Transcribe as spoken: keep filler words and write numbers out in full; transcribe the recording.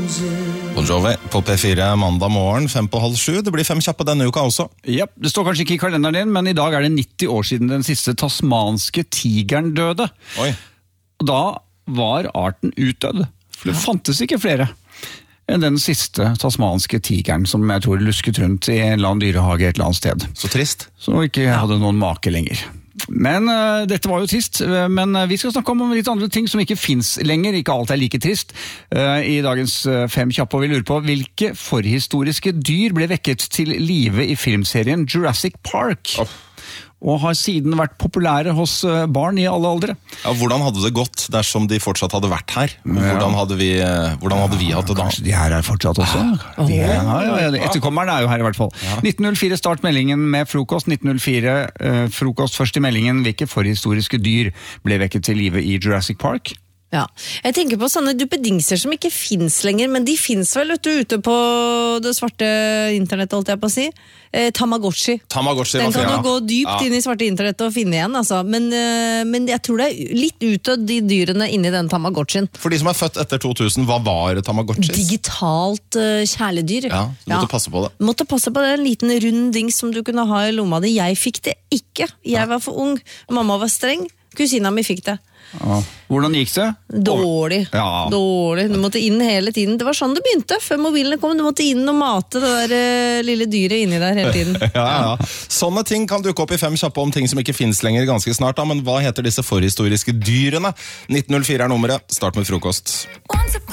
Bon Jovi på P fire mandag morgen, fem på halv sju. Det blir fem kjappe denne uka også. Ja, det står kanskje ikke i kalenderen din, men i dag er det nitti år siden den siste tasmanske tigeren døde. Oi. Og da var arten utdødd, for det fantes ikke flere enn den siste tasmanske tigeren, som jeg tror lusket rundt i en eller annen dyrehage et eller annet sted. Så trist. Så ikke hadde noen make lenger. Men uh, dette var jo trist, uh, men uh, vi skal snakke om litt andre ting som ikke finnes lenger, ikke alt er like trist. Uh, I dagens uh, fem kjappe, og vi lurer på hvilke forhistoriske dyr ble vekket til live i filmserien Jurassic Park, oh. og har siden vært populære hos uh, barn i alle aldre. Ja, hvordan hadde det gått dersom de fortsatt hadde vært her? Hvordan hadde vi, uh, hvordan hadde vi hatt det da? Kanskje de her er fortsatt også? Ah, de er, ja, ja, ja, etterkommerne er jo her i hvert fall. Ja. nitten null fire start meldingen med frokost. nitten null fire uh, frokost først i meldingen. Hvilke forhistoriske dyr ble vekket til live i Jurassic Park? Ja, jeg tenker på sånne duppedingser som ikke finnes lenger, men de finnes vel vet du, ute på det svarte internett, holdt jeg på å si. Eh, Tamagotchi. Tamagotchi. Den kan ja. du gå dypt ja. inn i svarte internett og finne igjen, altså. Men, eh, men jeg tror det er litt utdødd de dyrene inni den Tamagotchien. For de som er født etter to tusen, hva var Tamagotchis? Digitalt uh, kjæledyr. Ja, du måtte ja. passe på det. Måtte passe på det, en liten rund dings som du kunne ha i lomma di. Jeg fikk det ikke. Jeg ja. var for ung. Mamma var streng. Kusina mi fikk det. Ja. Hvordan gikk det? Dårlig. Ja. Dårlig. Du måtte inn hele tiden. Det var sånn det begynte. Før mobilene kom, du måtte inn og mate det der uh, lille dyret inni der hele tiden. ja, ja. Sånne ting kan dukke opp i fem kjappe om ting som ikke finnes lenger ganske snart. Da. Men hva heter disse forhistoriske dyrene? nitten null fire er nummeret. Start med frokost.